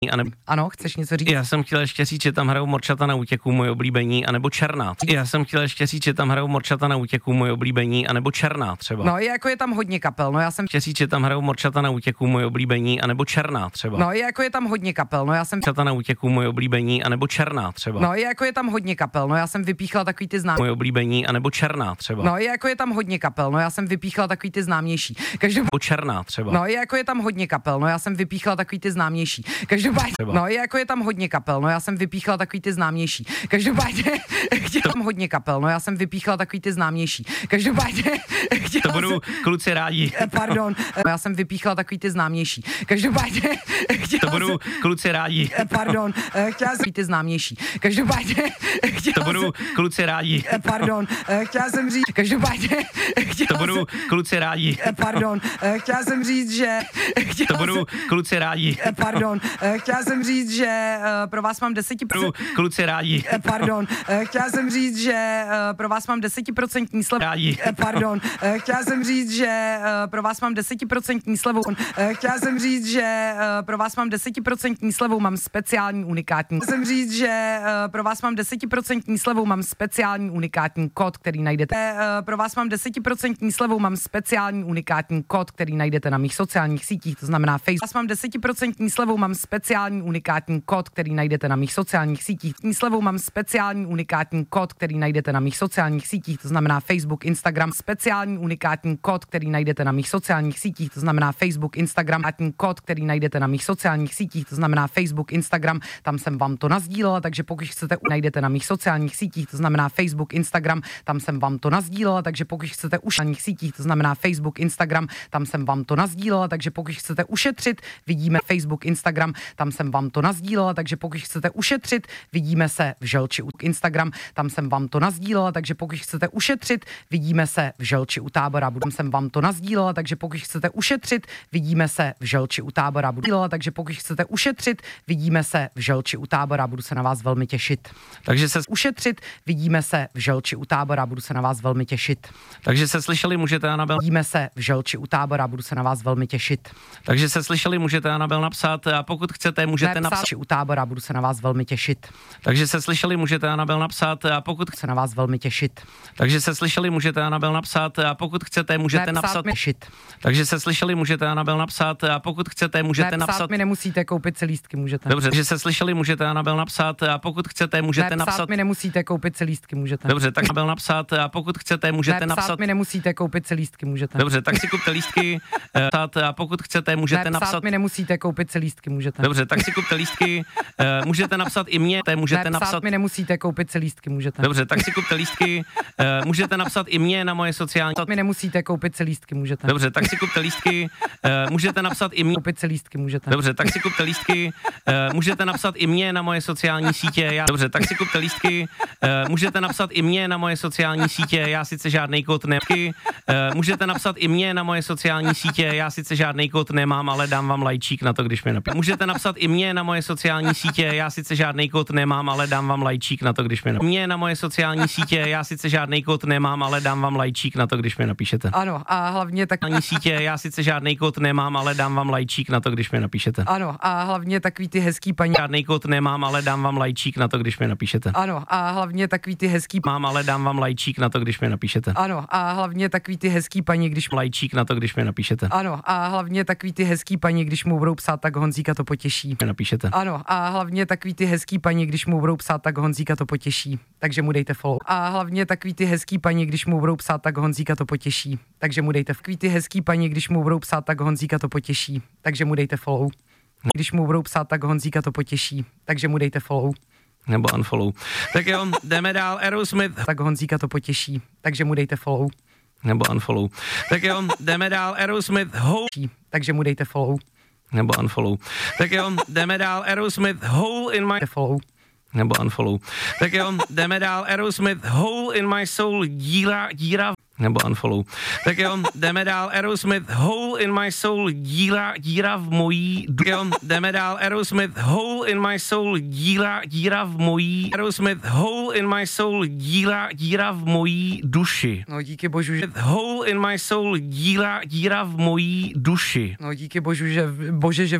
Ano, chceš něco říct? Já jsem chtěl ještě říct, že tam hrajou Morčata na útěku, moje oblíbení, anebo Černá. Já jsem chtěl ještě říct, že tam hrajou Morčata na útěku, moje oblíbení, anebo Černá třeba. No, jako je tam hodně kapel, no já jsem chtěl říct, že tam hrajou Morčata na útěku, moje oblíbení, anebo Černá třeba. No, jako je tam hodně kapel, no já jsem Morčata na útěku, moje oblíbení, anebo Černá třeba. No, jako je tam hodně kapel, no já jsem vypíchla takový ty známé. Moje oblíbení, anebo Černá třeba. No, jako je tam hodně kapel, no já jsem vypíchla takový ty známější. Nebo Černá třeba. No, jako je tam hodně kapel, no já jsem vypíchla takový ty známější. Každopádně, no, jako je tam hodně kapel, no já jsem vypíchla takový ty známější. Každopádně, tam hodně kapel, no já jsem vypíchla takový ty známější. Každopádně, to budou kluci rádi. Pardon, já jsem vypíchla takový ty známější. Každopádně, to budou kluci rádi. Pardon, chtěla jsem ty známější. Každopádně, to budou kluci rádi. Pardon, chtěla jsem říct, každopádně, to budou kluci rádi. Pardon, chtěla jsem říct, že to budou kluci rádi. Pardon, chtěla jsem říct, že pro vás mám 10%. Kluci rádi. Pardon, chtěla jsem říct, že pro vás mám 10% slevu. Rádi. Pardon, chtěla jsem říct, že pro vás mám 10% slevu. Chtěla jsem říct, že pro vás mám 10% slevu, mám speciální unikátní. Chtěla jsem říct, že pro vás mám 10% slevu, mám speciální unikátní kód, který najdete. Pro vás mám 10% slevu, mám speciální unikátní kód, který najdete na mých sociálních sítích, to znamená Facebook. Vás mám 10% slevu, mám speciální unikátní kód, který najdete na mých sociálních sítích. Slevou mám speciální unikátní kód, který najdete na mých sociálních sítích, to znamená Facebook, Instagram. Speciální unikátní kód, který najdete na mých sociálních sítích, to znamená Facebook, Instagram. Unikátní kód, který najdete na mých sociálních sítích, to znamená Facebook, Instagram. Tam jsem vám to nasdílela, takže pokud chcete, najdete na mých sociálních sítích, to znamená Facebook, Instagram. Tam jsem vám to nasdílela, takže pokud chcete sociálních sítích, to znamená Facebook, Instagram. Tam jsem vám to nasdílela, takže pokud chcete ušetřit, vidíme Facebook, Instagram. Tam jsem vám to nasdílela, takže pokud chcete ušetřit, vidíme se v Želči u Instagram, tam jsem vám to nasdílela, takže pokud chcete ušetřit, vidíme se v Želči u Tábora. Tam jsem vám to nasdílela, takže pokud chcete ušetřit, vidíme se v Želči u Tábora. Takže pokud chcete ušetřit, vidíme se v Želči u Tábora, budu se na vás velmi těšit. Takže se ušetřit, vidíme se v Želči u Tábora, budu se na vás velmi těšit. Takže se slyšeli, můžete Anabel. Vidíme se v Želči u Tábora, budu se na vás velmi těšit. Takže se slyšeli, můžete Anabel napsat a pokud chcete, můžete napsat u Tábora, budu se na vás velmi těšit. Takže se slyšeli, můžete Anabel napsat a pokud se na vás velmi těšit. Takže se slyšeli, můžete Anabel napsat a pokud chcete, můžete napsat. Takže se slyšeli, můžete Anabel napsat a pokud chcete, můžete napsat. Mi nemusíte koupit si lístky, můžete. Dobře, takže se slyšeli, můžete Anabel napsat a pokud chcete, můžete napsat. Mi nemusíte koupit si lístky, můžete. Dobře, tak Anabel napsat a pokud chcete, můžete napsat. Mi nemusíte koupit si lístky, můžete. Dobře, tak si kupte lístky a pokud chcete, můžete napsat. Mi nemusíte koupit si lístky, můžete. Dobře, tak si kupte lístky, můžete napsat i mě, můžete napsat. Mi nemusíte koupit si lístky, můžete. Dobře, tak si kupte lístky, můžete napsat i mě na moje sociální. Mi nemusíte koupit si lístky, můžete. Dobře, tak si kupte lístky, můžete napsat i mě. Koupit si lístky, můžete. Dobře, tak si kupte lístky, můžete napsat i mě na moje sociální sítě. Dobře, tak si kupte lístky, můžete napsat i mě na moje sociální sítě. Já sice žádnej kód nemám. Můžete napsat i mě na moje sociální sítě. Já sice žádnej kód nemám, ale dám vám lajčík na to, když mi napíšete. Můžete napsat i mě na moje sociální sítě. Já sice žádnej kód nemám, ale dám vám lajčík na to, když mi napíšete. Mě na moje sociální sítě. Já sice žádnej kód nemám, ale dám vám lajčík na to, když mi napíšete. Ano, a hlavně tak sítě. Já sice žádnej kód nemám, ale dám vám lajčík na to, když mi napíšete. Ano, a hlavně takový ty hezký paní. Žádnej kód nemám, ale dám vám lajčík na to, když mi napíšete. Ano, a hlavně takový ty hezký mám, ale dám vám lajčík na to, když mi napíšete. Ano, a hlavně takový ty hezký paní, když lajčík na to, když mi napíšete. Ano, a hlavně takový ty hezký paní, když mu budou psát, tak Honzíka to potěší. Napíšete. Ano, a hlavně takový ty hezký paní, když mu budou psát, tak Honzíka to potěší. Takže mu dejte follow. A hlavně takový ty hezký paní, když mu budou psát, tak Honzíka to potěší. Takže mu dejte takový ty hezký paní, když mu budou psát, tak Honzíka to potěší. Takže mu dejte follow. Když mu budou psát, tak Honzíka to potěší. Takže mu dejte follow. Nebo unfollow. Tak jo, jdeme dál. Aerosmith. Tak Honzíka to potěší. Takže mu dejte follow. Nebo unfollow. Tak jo, jdeme dál. Aerosmith. Takže mu dejte follow. Nebo unfollow. Tak jo, jdeme dál. Aerosmith. Hole in my follow. Nebo unfollow. Tak jo, jdeme dál. Aerosmith. Hole in my soul. Díra. Nebo unfollow. Tak jo, jdeme dál. Aerosmith. Hole in my soul. Díra v mojí. Jo, jdeme dál. Aerosmith. Hole in my soul. Díra v mojí. Aerosmith. Hole in my soul. Díra v mojí duši. No díky božu, že Hole in my soul. Díra v mojí duši. No díky božu, že bože, že